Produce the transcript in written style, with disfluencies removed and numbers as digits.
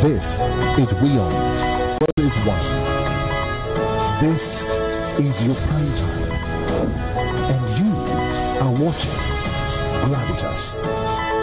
This is WION, World is One. This is your prime time. And you are watching Gravitas.